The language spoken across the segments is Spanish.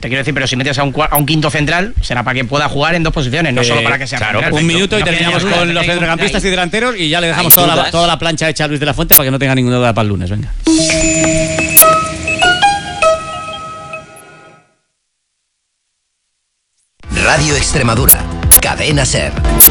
Te quiero decir, pero si metes a un quinto central, será para que pueda jugar en dos posiciones, no solo para que sea claro, central. un minuto y terminamos con los centrocampistas y delanteros y ya le dejamos toda la plancha hecha a Luis de la Fuente para que no tenga ninguna duda para el lunes. Venga. Radio Extremadura, Cadena SER.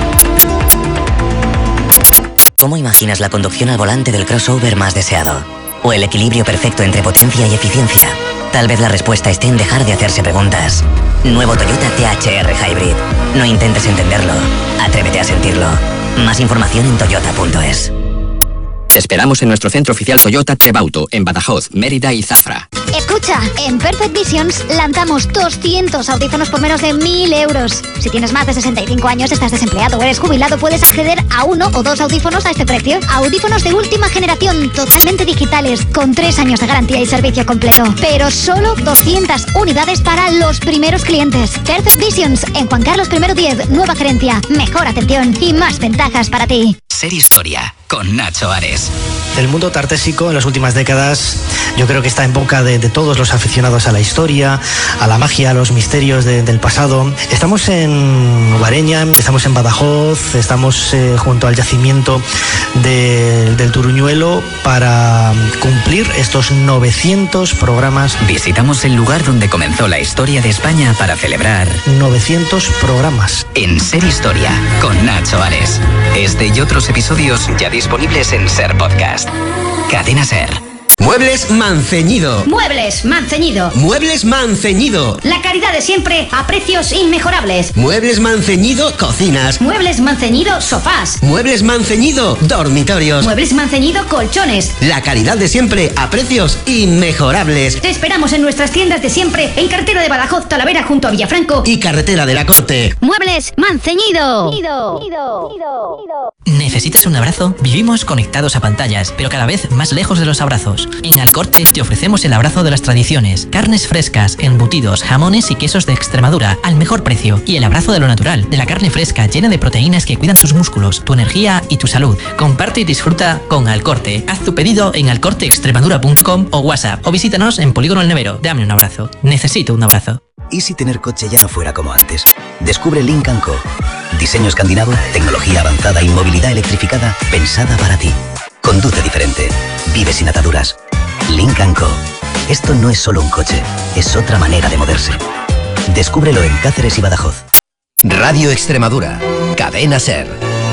¿Cómo imaginas la conducción al volante del crossover más deseado? ¿O el equilibrio perfecto entre potencia y eficiencia? Tal vez la respuesta esté en dejar de hacerse preguntas. Nuevo Toyota THR Hybrid. No intentes entenderlo, atrévete a sentirlo. Más información en toyota.es. Te esperamos en nuestro centro oficial Toyota Trebauto, en Badajoz, Mérida y Zafra. Escucha, en Perfect Visions lanzamos 200 audífonos por menos de 1.000 euros. Si tienes más de 65 años, estás desempleado o eres jubilado, puedes acceder a 1 o 2 audífonos a este precio. Audífonos de última generación, totalmente digitales, con 3 años de garantía y servicio completo. Pero solo 200 unidades para los primeros clientes. Perfect Visions, en Juan Carlos I 10, nueva gerencia, mejor atención y más ventajas para ti. Ser Historia, con Nacho Ares. El mundo tartésico en las últimas décadas yo creo que está en boca de todos los aficionados a la historia, a la magia, a los misterios del pasado. Estamos en Ubareña, estamos en Badajoz, estamos junto al yacimiento del Turuñuelo para cumplir estos 900 programas. Visitamos el lugar donde comenzó la historia de España para celebrar 900 programas. En Ser Historia, con Nacho Ares. Este y otros episodios ya disponibles en SER Podcast. Cadena SER. Muebles Manceñido. Muebles Manceñido. Muebles Manceñido. La calidad de siempre a precios inmejorables. Muebles Manceñido, cocinas. Muebles Manceñido, sofás. Muebles Manceñido, dormitorios. Muebles Manceñido, colchones. La calidad de siempre a precios inmejorables. Te esperamos en nuestras tiendas de siempre, en carretera de Badajoz, Talavera, junto a Villafranco. Y carretera de la Corte. Muebles Manceñido. ¿Necesitas un abrazo? Vivimos conectados a pantallas, pero cada vez más lejos de los abrazos. En Alcorte te ofrecemos el abrazo de las tradiciones, carnes frescas, embutidos, jamones y quesos de Extremadura al mejor precio, y el abrazo de lo natural, de la carne fresca llena de proteínas que cuidan tus músculos, tu energía y tu salud. Comparte y disfruta con Alcorte. Haz tu pedido en alcorteextremadura.com o WhatsApp, o visítanos en Polígono El Nevero. Dame un abrazo. Necesito un abrazo. ¿Y si tener coche ya no fuera como antes? Descubre Lynk & Co. Diseño escandinavo, tecnología avanzada y movilidad electrificada pensada para ti. Conduce diferente. Vive sin ataduras. Lynk & Co. Esto no es solo un coche, es otra manera de moverse. Descúbrelo en Cáceres y Badajoz. Radio Extremadura. Cadena SER.